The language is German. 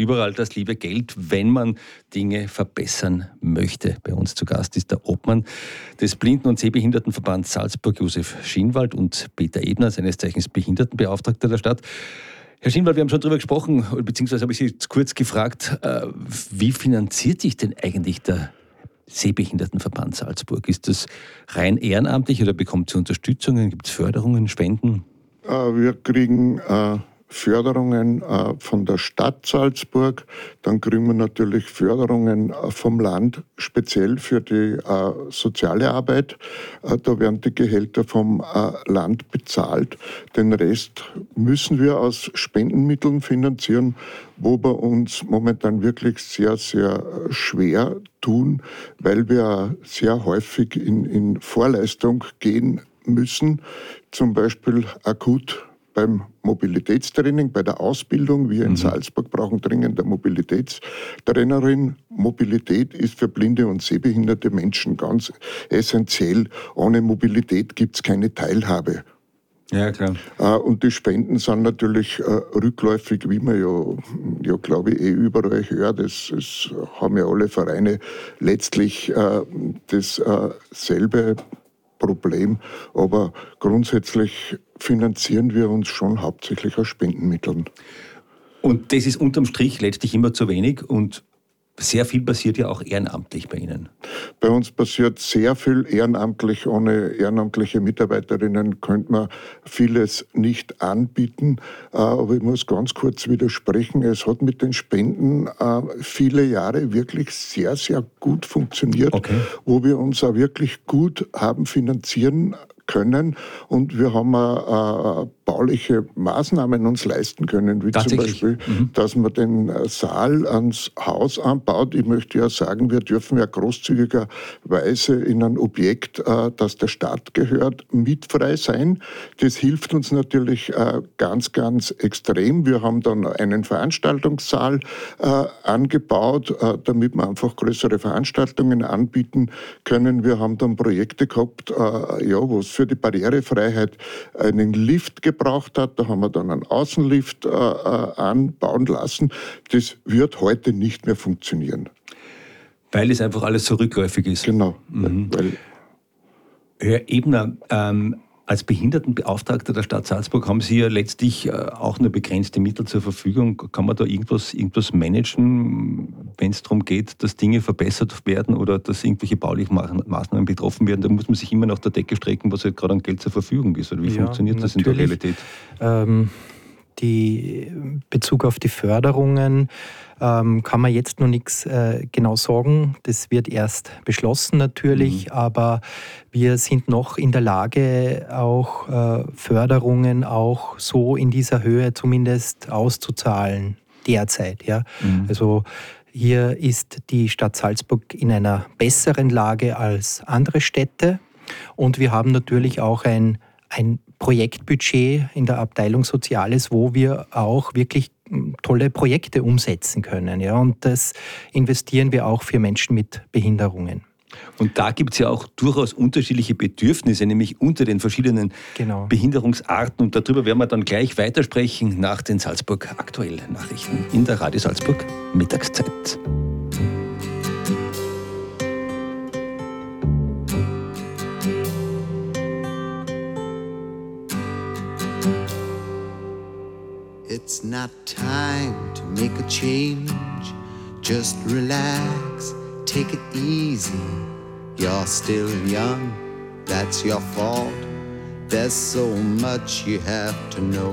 überall das liebe Geld, wenn man Dinge verbessern möchte. Bei uns zu Gast ist der Obmann des Blinden- und Sehbehindertenverbands Salzburg, Josef Schinwald, und Peter Ebner, seines Zeichens Behindertenbeauftragter der Stadt. Herr Schinwald, wir haben schon darüber gesprochen, beziehungsweise habe ich Sie kurz gefragt, wie finanziert sich denn eigentlich der Sehbehindertenverband Salzburg? Ist das rein ehrenamtlich oder bekommt Sie Unterstützungen? Gibt es Förderungen, Spenden? Wir kriegen Förderungen von der Stadt Salzburg, dann kriegen wir natürlich Förderungen vom Land, speziell für die soziale Arbeit. Da werden die Gehälter vom Land bezahlt. Den Rest müssen wir aus Spendenmitteln finanzieren, wo wir uns momentan wirklich sehr, sehr schwer tun, weil wir sehr häufig in Vorleistung gehen müssen, zum Beispiel akut beim Mobilitätstraining, bei der Ausbildung. Wir in Salzburg brauchen dringend eine Mobilitätstrainerin. Mobilität ist für blinde und sehbehinderte Menschen ganz essentiell. Ohne Mobilität gibt es keine Teilhabe. Ja, klar. Und die Spenden sind natürlich rückläufig, wie man ja glaube ich, überall hört. Das haben ja alle Vereine letztlich dasselbe Problem, aber grundsätzlich finanzieren wir uns schon hauptsächlich aus Spendenmitteln. Und das ist unterm Strich letztlich immer zu wenig und sehr viel passiert ja auch ehrenamtlich bei Ihnen. Bei uns passiert sehr viel ehrenamtlich. Ohne ehrenamtliche Mitarbeiterinnen könnte man vieles nicht anbieten. Aber ich muss ganz kurz widersprechen. Es hat mit den Spenden viele Jahre wirklich sehr, sehr gut funktioniert, wo wir uns auch wirklich gut haben finanzieren können und wir haben bauliche Maßnahmen uns leisten können, wie zum Beispiel, dass man den Saal ans Haus anbaut. Ich möchte ja sagen, wir dürfen ja großzügigerweise in ein Objekt, das der Stadt gehört, mietfrei sein. Das hilft uns natürlich ganz, ganz extrem. Wir haben dann einen Veranstaltungssaal angebaut, damit wir einfach größere Veranstaltungen anbieten können. Wir haben dann Projekte gehabt, wo es für die Barrierefreiheit einen Lift gebraucht hat. Da haben wir dann einen Außenlift anbauen lassen. Das wird heute nicht mehr funktionieren. Weil es einfach alles so rückläufig ist. Genau. Herr Ebner, als Behindertenbeauftragter der Stadt Salzburg haben Sie ja letztlich auch nur begrenzte Mittel zur Verfügung. Kann man da irgendwas managen, wenn es darum geht, dass Dinge verbessert werden oder dass irgendwelche baulichen Maßnahmen betroffen werden? Da muss man sich immer nach der Decke strecken, was halt gerade an Geld zur Verfügung ist. Oder wie funktioniert das in der Realität? Die Bezug auf die Förderungen kann man jetzt noch nichts genau sagen. Das wird erst beschlossen natürlich, aber wir sind noch in der Lage, auch Förderungen auch so in dieser Höhe zumindest auszuzahlen derzeit. Ja? Also hier ist die Stadt Salzburg in einer besseren Lage als andere Städte und wir haben natürlich auch ein Projektbudget in der Abteilung Soziales, wo wir auch wirklich tolle Projekte umsetzen können. Ja? Und das investieren wir auch für Menschen mit Behinderungen. Und da gibt es ja auch durchaus unterschiedliche Bedürfnisse, nämlich unter den verschiedenen Behinderungsarten. Und darüber werden wir dann gleich weitersprechen nach den Salzburg aktuellen Nachrichten in der Radio Salzburg Mittagszeit. It's not time to make a change. Just relax, take it easy. You're still young, that's your fault. There's so much you have to know.